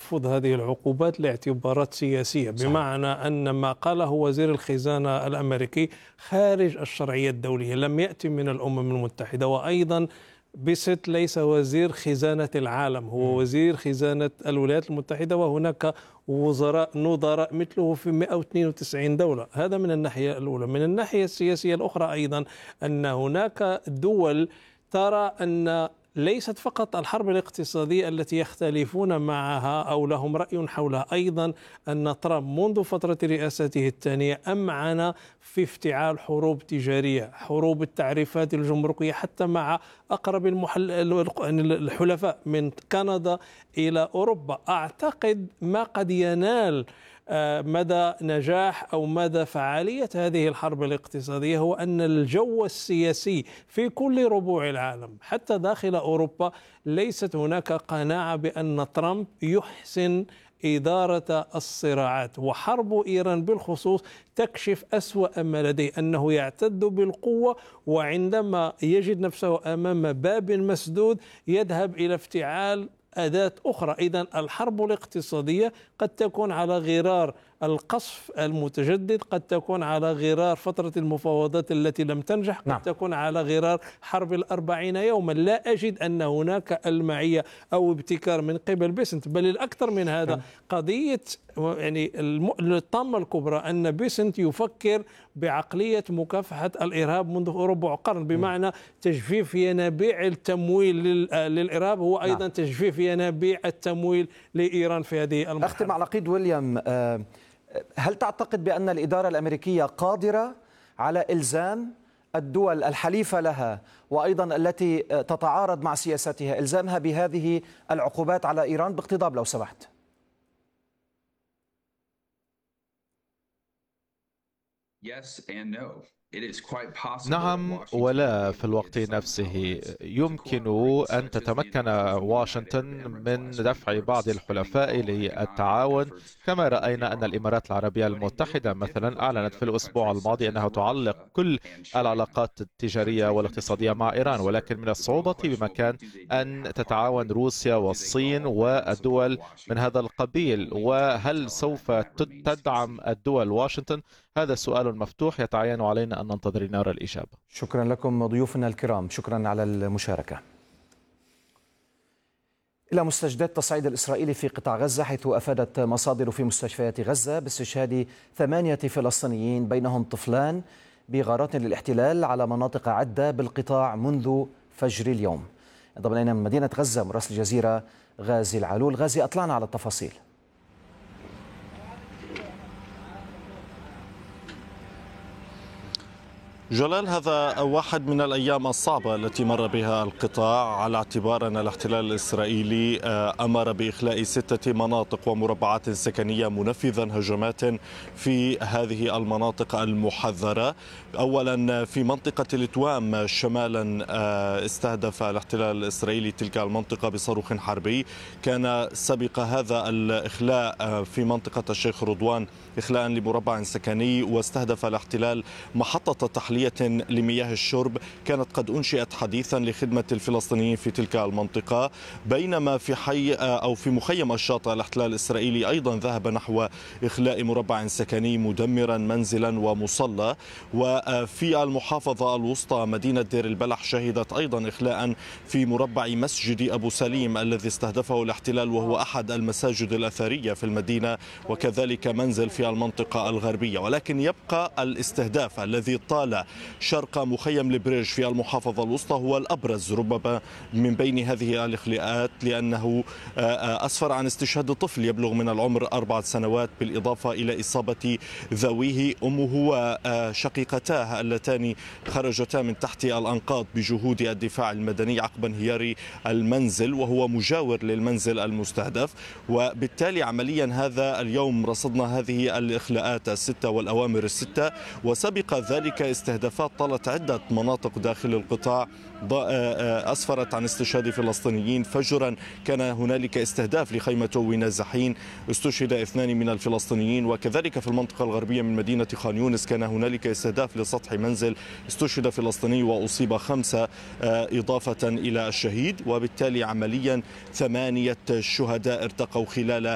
ترفض هذه العقوبات لاعتبارات سياسية، بمعنى أن ما قاله وزير الخزانة الأمريكي خارج الشرعية الدولية، لم يأتي من الأمم المتحدة. وأيضا بيسيت ليس وزير خزانة العالم، هو وزير خزانة الولايات المتحدة، وهناك نظراء مثله في 192 دولة. هذا من الناحية الأولى. من الناحية السياسية الأخرى أيضا أن هناك دول ترى أن ليست فقط الحرب الاقتصادية التي يختلفون معها أو لهم رأي حولها، أيضا أن ترامب منذ فترة رئاسته الثانية أمعن في افتعال حروب تجارية، حروب التعريفات الجمركية حتى مع أقرب الحلفاء من كندا إلى أوروبا. أعتقد ما قد ينال مدى نجاح أو مدى فعالية هذه الحرب الاقتصادية هو أن الجو السياسي في كل ربوع العالم حتى داخل أوروبا ليست هناك قناعة بأن ترامب يحسن إدارة الصراعات، وحرب إيران بالخصوص تكشف أسوأ ما لديه، أنه يعتد بالقوة، وعندما يجد نفسه أمام باب مسدود يذهب إلى افتعال أداة أخرى. إذن الحرب الاقتصادية قد تكون على غرار القصف المتجدد، قد تكون على غرار فترة المفاوضات التي لم تنجح، قد تكون على غرار حرب 40 يوما. لا أجد أن هناك المعية أو ابتكار من قبل بيسنت، بل الأكثر من هذا قضية يعني الطامة الكبرى أن بيسنت يفكر بعقلية مكافحة الإرهاب منذ ربع قرن، بمعنى تجفيف ينابيع التمويل للإرهاب هو أيضا تجفيف ينابيع التمويل لإيران في هذه المرحلة. أختم على قيد ويليام، هل تعتقد بأن الإدارة الأمريكية قادرة على إلزام الدول الحليفة لها وأيضا التي تتعارض مع سياستها إلزامها بهذه العقوبات على إيران؟ باقتضاب لو سمحت. نعم ولا في الوقت نفسه. يمكن أن تتمكن واشنطن من دفع بعض الحلفاء للتعاون، كما رأينا أن الإمارات العربية المتحدة مثلا أعلنت في الأسبوع الماضي أنها تعلق كل العلاقات التجارية والاقتصادية مع إيران، ولكن من الصعوبة بمكان أن تتعاون روسيا والصين والدول من هذا القبيل. وهل سوف تدعم الدول واشنطن؟ هذا سؤال مفتوح يتعين علينا أن ننتظر نرى الإجابة. شكرا لكم ضيوفنا الكرام، شكرا على المشاركة. إلى مستجدات التصعيد الإسرائيلي في قطاع غزة، حيث أفادت مصادر في مستشفيات غزة باستشهاد 8 فلسطينيين بينهم طفلان بغارات للاحتلال على مناطق عدة بالقطاع منذ فجر اليوم. انضم إلينا من مدينة غزة مراسل الجزيرة غازي العلول. غازي، أطلعنا على التفاصيل. جلال، هذا واحد من الأيام الصعبة التي مر بها القطاع، على اعتبار أن الاحتلال الإسرائيلي أمر بإخلاء 6 مناطق ومربعات سكنية منفذا هجمات في هذه المناطق المحذرة. أولا في منطقة التوام شمالا استهدف الاحتلال الإسرائيلي تلك المنطقة بصاروخ حربي. كان سبق هذا الإخلاء في منطقة الشيخ رضوان إخلاء لمربع سكني، واستهدف الاحتلال محطة تحلية لمياه الشرب كانت قد أنشئت حديثا لخدمة الفلسطينيين في تلك المنطقة. بينما في حي أو في مخيم الشاطئ الاحتلال الإسرائيلي أيضا ذهب نحو إخلاء مربع سكني مدمرا منزلا ومصلى. وفي المحافظة الوسطى مدينة دير البلح شهدت أيضا إخلاء في مربع مسجد أبو سليم الذي استهدفه الاحتلال، وهو أحد المساجد الأثرية في المدينة، وكذلك منزل في المنطقة الغربية. ولكن يبقى الاستهداف الذي طال شرق مخيم البريج في المحافظة الوسطى هو الأبرز ربما من بين هذه الإخلاءات، لأنه أسفر عن استشهاد طفل يبلغ من العمر 4 سنوات، بالإضافة إلى إصابة ذويه أمه وشقيقتاه اللتان خرجتا من تحت الأنقاض بجهود الدفاع المدني عقب انهيار المنزل، وهو مجاور للمنزل المستهدف. وبالتالي عمليا هذا اليوم رصدنا هذه الإخلاءات 6 والأوامر 6، وسبق ذلك استهدافات طالت عدة مناطق داخل القطاع أسفرت عن استشهاد فلسطينيين. فجرا كان هنالك استهداف لخيمة توي نازحين، استشهد 2 من الفلسطينيين. وكذلك في المنطقة الغربية من مدينة خان يونس كان هنالك استهداف لسطح منزل، استشهد فلسطيني وأصيب 5 إضافة إلى الشهيد. وبالتالي عمليا 8 شهداء ارتقوا خلال